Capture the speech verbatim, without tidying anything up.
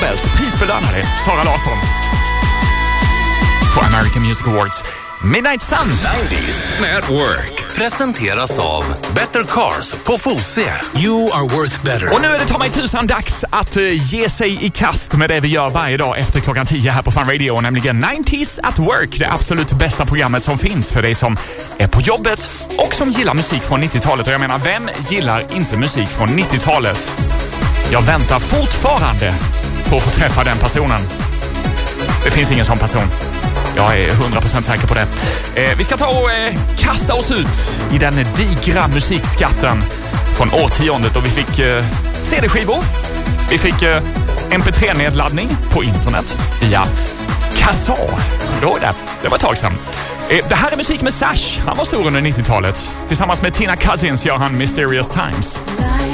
Nobelt prisbelönade Sara Larsson på American Music Awards. Midnight Sun nittiotalet Network presenteras av Better Cars på Fosie. You are worth better. Och nu är det ta mig tusan dags att uh, ge sig i kast med det vi gör varje dag efter klockan tio här på Fun Radio, nämligen nittiotalet at Work, det absolut bästa programmet som finns för dig som är på jobbet och som gillar musik från nittiotalet. Och jag menar, vem gillar inte musik från nittiotalet? Jag väntar fortfarande på att få träffa den personen. Det finns ingen sån person. Jag är hundra procent säker på det. Eh, vi ska ta och eh, kasta oss ut i den digra musikskatten från årtiondet. Och vi fick eh, C D-skivor. Vi fick eh, M P tre-nedladdning på internet via Kassa. Då det. Det var ett tag sedan. Eh, det här är musik med Sash. Han var stor under nittiotalet. Tillsammans med Tina Cousins gör han Mysterious Times.